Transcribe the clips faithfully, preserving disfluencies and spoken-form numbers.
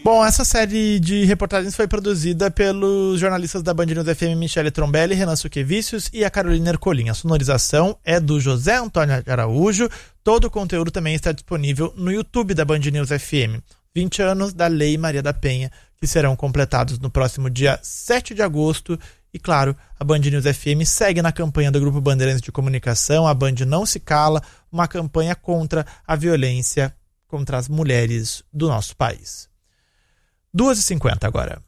Bom, essa série de reportagens foi produzida pelos jornalistas da Band News F M, Michele Trombelli, Renan Suquevicius e a Carolina Ercolim. A sonorização é do José Antônio Araújo. Todo o conteúdo também está disponível no YouTube da Band News F M. vinte anos da Lei Maria da Penha, que serão completados no próximo dia sete de agosto. E claro, a Band News F M segue na campanha do Grupo Bandeirantes de Comunicação, a Band Não Se Cala, uma campanha contra a violência contra as mulheres do nosso país. duas e cinquenta agora.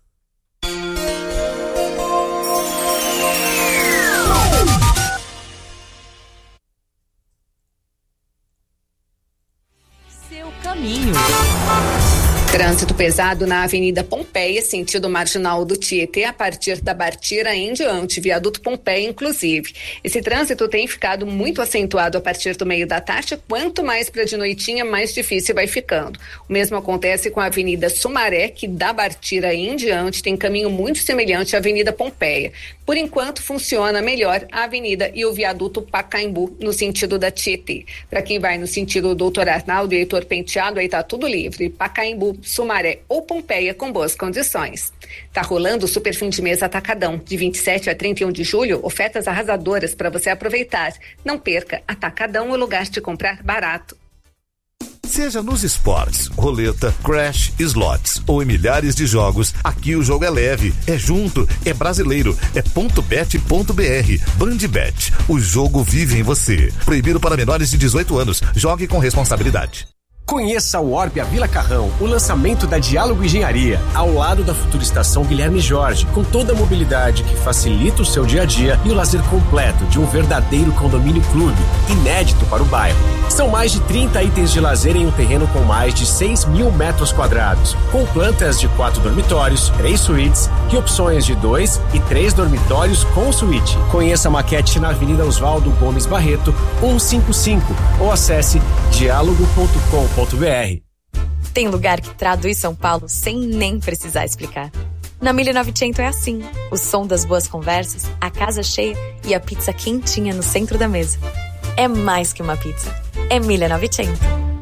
Seu caminho. Trânsito pesado na Avenida Pompeia, sentido marginal do Tietê, a partir da Bartira em diante, viaduto Pompeia inclusive. Esse trânsito tem ficado muito acentuado a partir do meio da tarde, quanto mais para de noitinha, mais difícil vai ficando. O mesmo acontece com a Avenida Sumaré, que da Bartira em diante tem caminho muito semelhante à Avenida Pompeia. Por enquanto funciona melhor a avenida e o viaduto Pacaembu no sentido da Tietê. Para quem vai no sentido do Doutor Arnaldo e Heitor Penteado, aí tá tudo livre. Pacaembu, Sumaré ou Pompeia com boas condições. Tá rolando o super fim de mês Atacadão, de vinte e sete a trinta e um de julho, ofertas arrasadoras para você aproveitar. Não perca, Atacadão, o lugar de comprar barato. Seja nos esportes, roleta, crash, slots ou em milhares de jogos, aqui o jogo é leve, é junto, é brasileiro, é ponto bet ponto b r. Bandbet, o jogo vive em você. Proibido para menores de dezoito anos. Jogue com responsabilidade. Conheça o Orbia Vila Carrão, o lançamento da Diálogo Engenharia, ao lado da futura estação Guilherme Jorge, com toda a mobilidade que facilita o seu dia a dia e o lazer completo de um verdadeiro condomínio clube, inédito para o bairro. São mais de trinta itens de lazer em um terreno com mais de seis mil metros quadrados, com plantas de quatro dormitórios, três suítes e opções de dois e três dormitórios com suíte. Conheça a maquete na Avenida Oswaldo Gomes Barreto, cento e cinquenta e cinco, ou acesse diálogo ponto com ponto b r. Tem lugar que traduz São Paulo sem nem precisar explicar. Na mille e novecento é assim. O som das boas conversas, a casa cheia e a pizza quentinha no centro da mesa. É mais que uma pizza. É mille e novecento.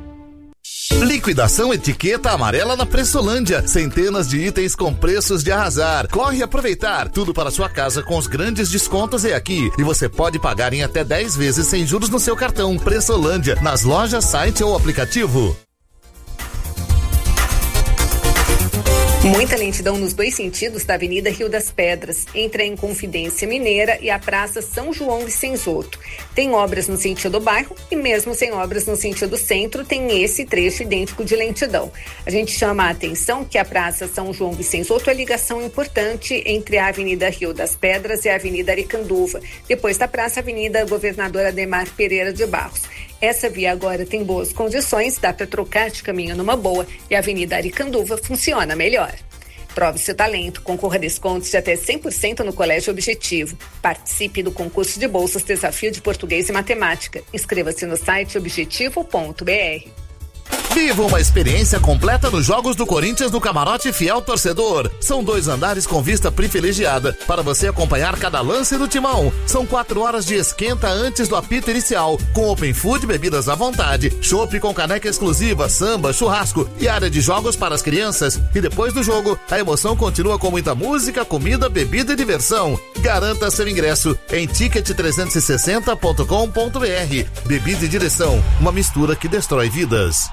Liquidação etiqueta amarela na Pressolândia. Centenas de itens com preços de arrasar. Corre aproveitar. Tudo para sua casa com os grandes descontos é aqui. E você pode pagar em até dez vezes sem juros no seu cartão. Pressolândia, nas lojas, site ou aplicativo. Muita lentidão nos dois sentidos da Avenida Rio das Pedras, entre a Inconfidência Mineira e a Praça São João Vicenzoto. Tem obras no sentido bairro e mesmo sem obras no sentido centro, tem esse trecho idêntico de lentidão. A gente chama a atenção que a Praça São João Vicenzoto é ligação importante entre a Avenida Rio das Pedras e a Avenida Aricanduva. Depois da praça, a Avenida Governador Ademar Pereira de Barros. Essa via agora tem boas condições, dá para trocar de caminho numa boa e a Avenida Aricanduva funciona melhor. Prove seu talento, concorra a descontos de até cem por cento no Colégio Objetivo. Participe do concurso de bolsas Desafio de Português e Matemática. Inscreva-se no site objetivo ponto b r. Viva uma experiência completa nos Jogos do Corinthians no Camarote Fiel Torcedor. São dois andares com vista privilegiada para você acompanhar cada lance do timão. São quatro horas de esquenta antes do apito inicial, com open food, bebidas à vontade, chopp com caneca exclusiva, samba, churrasco e área de jogos para as crianças. E depois do jogo, a emoção continua com muita música, comida, bebida e diversão. Garanta seu ingresso em ticket trezentos e sessenta ponto com ponto b r. Bebida e direção, uma mistura que destrói vidas.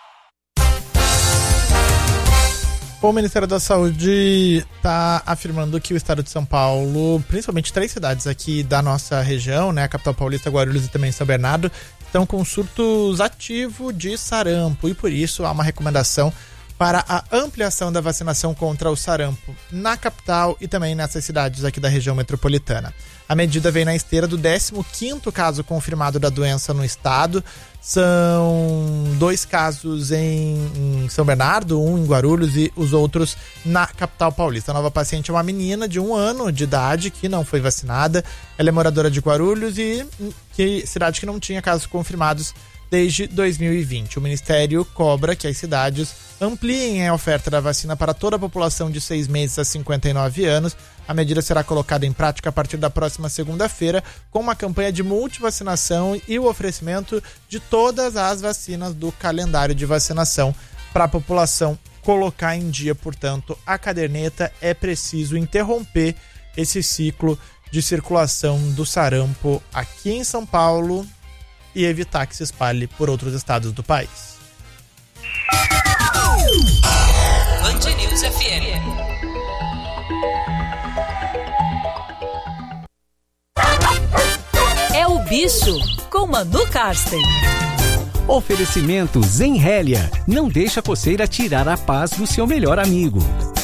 O Ministério da Saúde está afirmando que o estado de São Paulo, principalmente três cidades aqui da nossa região, né, a capital paulista, Guarulhos e também São Bernardo, estão com surtos ativos de sarampo e por isso há uma recomendação para a ampliação da vacinação contra o sarampo na capital e também nessas cidades aqui da região metropolitana. A medida vem na esteira do décimo quinto caso confirmado da doença no estado. São dois casos em, em São Bernardo, um em Guarulhos e os outros na capital paulista. A nova paciente é uma menina de um ano de idade que não foi vacinada. Ela é moradora de Guarulhos e que, cidade que não tinha casos confirmados desde dois mil e vinte. O Ministério cobra que as cidades ampliem a oferta da vacina para toda a população de seis meses a cinquenta e nove anos. A medida será colocada em prática a partir da próxima segunda-feira, com uma campanha de multivacinação e o oferecimento de todas as vacinas do calendário de vacinação para a população colocar em dia, portanto, a caderneta. É preciso interromper esse ciclo de circulação do sarampo aqui em São Paulo e evitar que se espalhe por outros estados do país. Band News F M. É o Bicho, com Manu Karsten. Oferecimento Zenrélia. Não deixa a coceira tirar a paz do seu melhor amigo.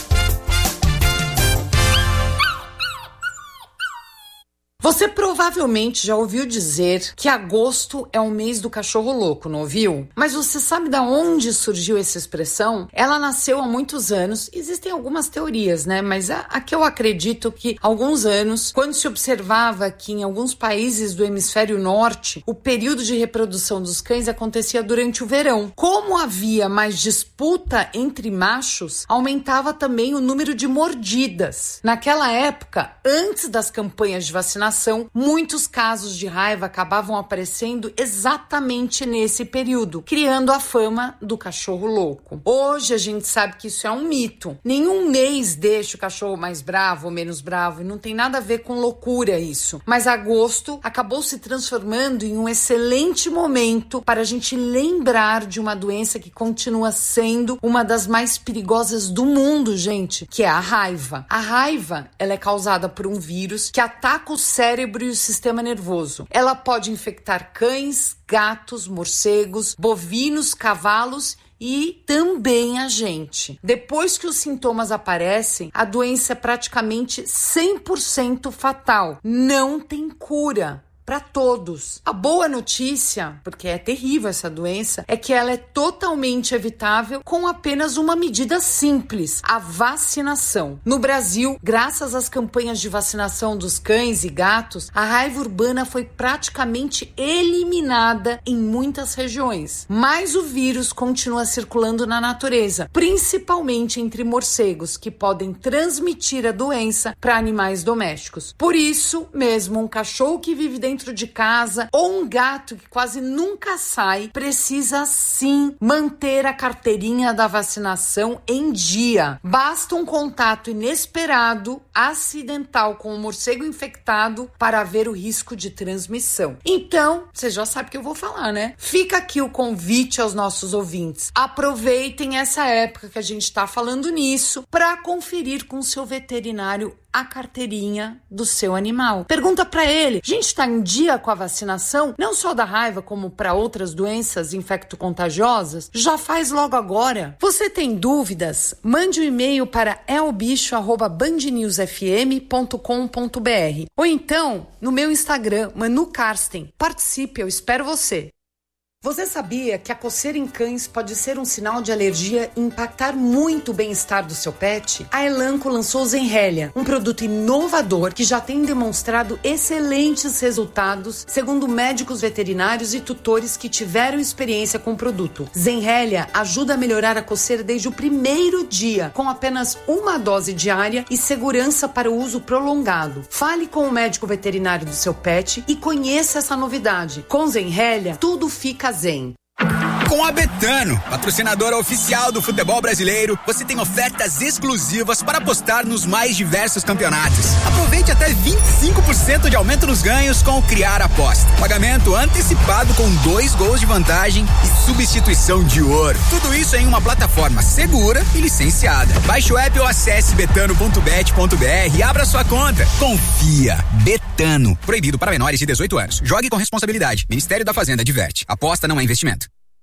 Você provavelmente já ouviu dizer que agosto é o mês do cachorro louco, não ouviu? Mas você sabe de onde surgiu essa expressão? Ela nasceu há muitos anos. Existem algumas teorias, né? Mas a, a que eu acredito que há alguns anos, quando se observava que em alguns países do hemisfério norte, o período de reprodução dos cães acontecia durante o verão. Como havia mais disputa entre machos, aumentava também o número de mordidas. Naquela época, antes das campanhas de vacinação, muitos casos de raiva acabavam aparecendo exatamente nesse período, criando a fama do cachorro louco. Hoje a gente sabe que isso é um mito. Nenhum mês deixa o cachorro mais bravo ou menos bravo, e não tem nada a ver com loucura isso. Mas agosto acabou se transformando em um excelente momento para a gente lembrar de uma doença que continua sendo uma das mais perigosas do mundo, gente, que é a raiva. A raiva, ela é causada por um vírus que ataca o cérebro e o sistema nervoso. Ela pode infectar cães, gatos, morcegos, bovinos, cavalos e também a gente. Depois que os sintomas aparecem, a doença é praticamente cem por cento fatal. Não tem cura para todos. A boa notícia, porque é terrível essa doença, é que ela é totalmente evitável com apenas uma medida simples, a vacinação. No Brasil, graças às campanhas de vacinação dos cães e gatos, a raiva urbana foi praticamente eliminada em muitas regiões. Mas o vírus continua circulando na natureza, principalmente entre morcegos, que podem transmitir a doença para animais domésticos. Por isso mesmo, um cachorro que vive dentro de casa ou um gato que quase nunca sai precisa sim manter a carteirinha da vacinação em dia. Basta um contato inesperado, acidental com o morcego infectado para haver o risco de transmissão. Então, você já sabe o que eu vou falar, né? Fica aqui o convite aos nossos ouvintes. Aproveitem essa época que a gente está falando nisso para conferir com o seu veterinário a carteirinha do seu animal. Pergunta para ele: a gente está em dia com a vacinação, não só da raiva, como para outras doenças infecto-contagiosas? Já faz logo agora. Você tem dúvidas? Mande um e-mail para elbicho arroba band news f m ponto com ponto b r ou então no meu Instagram, Manu Karsten. Participe, eu espero você. Você sabia que a coceira em cães pode ser um sinal de alergia e impactar muito o bem-estar do seu pet? A Elanco lançou o Zenrélia, um produto inovador que já tem demonstrado excelentes resultados, segundo médicos veterinários e tutores que tiveram experiência com o produto. Zenrélia ajuda a melhorar a coceira desde o primeiro dia, com apenas uma dose diária e segurança para o uso prolongado. Fale com o médico veterinário do seu pet e conheça essa novidade. Com Zenrélia, tudo fica zen. Com a Betano, patrocinadora oficial do futebol brasileiro, você tem ofertas exclusivas para apostar nos mais diversos campeonatos. Aproveite até vinte e cinco por cento de aumento nos ganhos com o Criar Aposta. Pagamento antecipado com dois gols de vantagem e substituição de ouro. Tudo isso em uma plataforma segura e licenciada. Baixe o app ou acesse betano ponto bet ponto b r e abra sua conta. Confia. Betano. Proibido para menores de dezoito anos. Jogue com responsabilidade. Ministério da Fazenda adverte. Aposta não é investimento.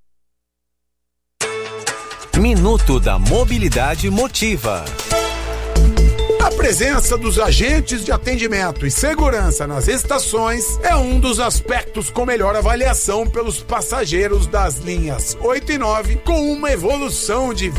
Minuto da Mobilidade Motiva. A presença dos agentes de atendimento e segurança nas estações é um dos aspectos com melhor avaliação pelos passageiros das linhas oito e nove, com uma evolução de